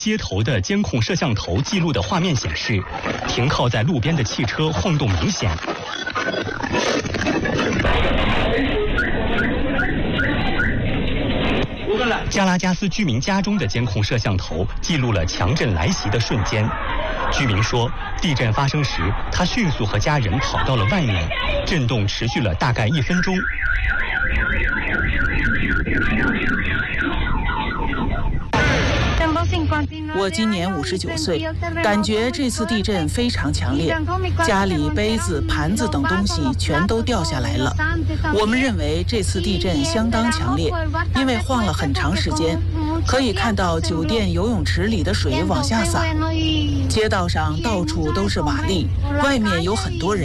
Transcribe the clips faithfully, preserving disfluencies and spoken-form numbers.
街头的监控摄像头记录的画面显示，停靠在路边的汽车晃动明显。加拉加斯居民家中的监控摄像头记录了强震来袭的瞬间。居民说，地震发生时，他迅速和家人跑到了外面，震动持续了大概一分钟。 我今年五十九岁，感觉这次地震非常强烈，家里杯子、盘子等东西全都掉下来了。我们认为这次地震相当强烈，因为晃了很长时间，可以看到酒店游泳池里的水往下洒，街道上到处都是瓦砾，外面有很多人。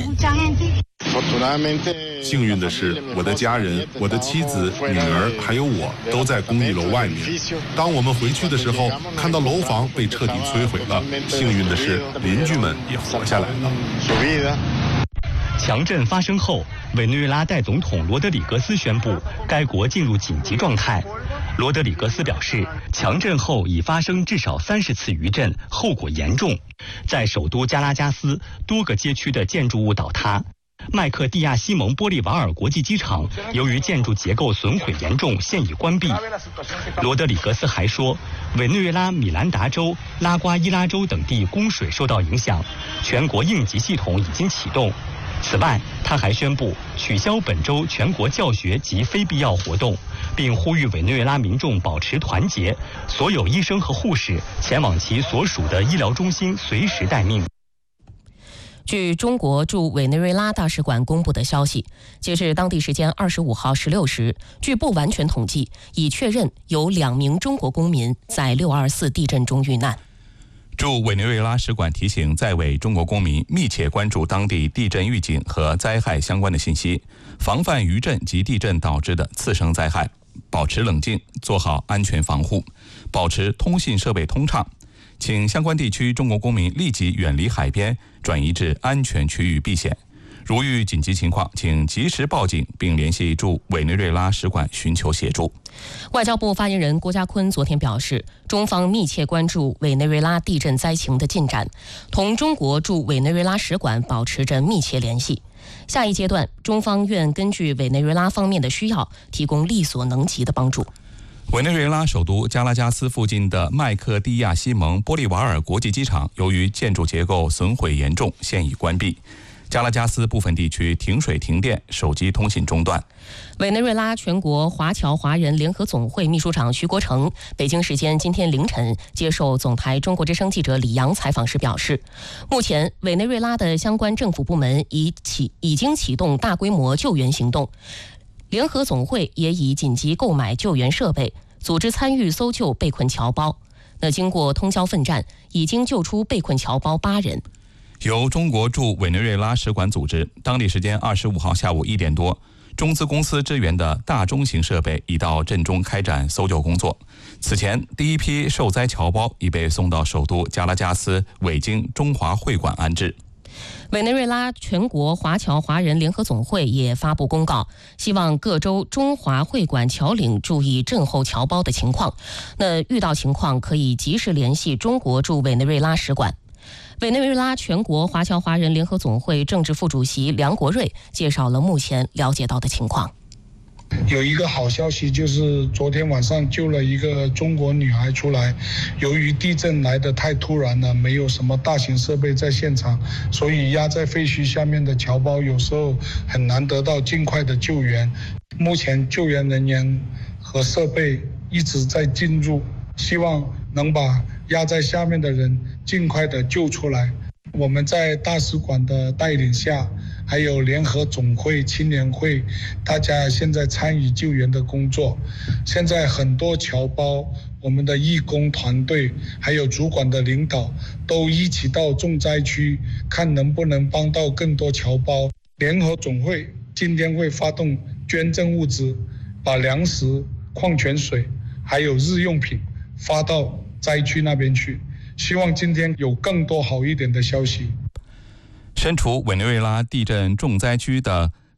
幸运的是，我的家人、我的妻子、女儿还有我都在公寓楼外面。当我们回去的时候，看到楼房被彻底摧毁了。幸运的是，邻居们也活下来了。 强震发生后，委内瑞拉代总统罗德里格斯宣布该国进入紧急状态。罗德里格斯表示，强震后已发生至少三十次余震，后果严重。在首都加拉加斯，多个街区的建筑物倒塌。麦克蒂亚西蒙波利瓦尔国际机场由于建筑结构损毁严重，现已关闭。罗德里格斯还说，委内瑞拉米兰达州、拉瓜伊拉州等地供水受到影响，全国应急系统已经启动。此外，他还宣布取消本周全国教学及非必要活动，并呼吁委内瑞拉民众保持团结，所有医生和护士前往其所属的医疗中心随时待命。 据中国驻委内瑞拉大使馆公布的消息，截至当地时间二十五号十六时，据不完全统计，已确认有两名中国公民在六二四地震中遇难。 驻委内瑞拉使馆提醒在委中国公民密切关注当地地震预警和灾害相关的信息，防范余震及地震导致的次生灾害，保持冷静，做好安全防护，保持通信设备通畅。请相关地区中国公民立即远离海边，转移至安全区域避险。如遇紧急情况，请及时报警，并联系驻委内瑞拉使馆寻求协助。 外交部发言人郭家坤昨天表示，中方密切关注委内瑞拉地震灾情的进展，同中国驻委内瑞拉使馆保持着密切联系。下一阶段，中方愿根据委内瑞拉方面的需要，提供力所能及的帮助。 委内瑞拉首都加拉加斯附近的麦克蒂亚西蒙波利瓦尔国际机场由于建筑结构损毁严重，现已关闭。加拉加斯部分地区停水停电，手机通信中断。 委内瑞拉全国华侨华人联合总会秘书长徐国成北京时间今天凌晨接受总台中国之声记者李阳采访时表示，目前委内瑞拉的相关政府部门已启已经启动大规模救援行动，联合总会也已紧急购买救援设备，组织参与搜救被困侨胞。那经过通宵奋战，已经救出被困侨胞八人。 由中国驻委内瑞拉使馆组织，当地时间二十五号下午一点多，中资公司支援的大中型设备已到震中开展搜救工作。此前，第一批受灾侨胞已被送到首都加拉加斯委经中华会馆安置。 委内瑞拉全国华侨华人联合总会也发布公告，希望各州中华会馆侨领注意震后侨胞的情况，那遇到情况可以及时联系中国驻委内瑞拉使馆。委内瑞拉全国华侨华人联合总会政治副主席梁国瑞介绍了目前了解到的情况。 有一个好消息，就是昨天晚上救了一个中国女孩出来，由于地震来得太突然了，没有什么大型设备在现场，所以压在废墟下面的侨胞有时候很难得到尽快的救援。目前救援人员和设备一直在进入，希望能把压在下面的人尽快的救出来。我们在大使馆的带领下，还有联合总会、青年会，大家现在参与救援的工作。现在很多侨胞，我们的义工团队还有主管的领导都一起到重灾区，看能不能帮到更多侨胞。联合总会今天会发动捐赠物资，把粮食、矿泉水还有日用品发到灾区那边去，希望今天有更多好一点的消息。 身处委内瑞拉地震重灾区的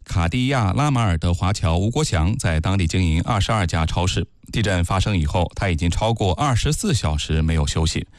卡地亚拉马尔的华侨吴国祥在当地经营二十二家超市。地震发生以后，他已经超过二十四小时没有休息。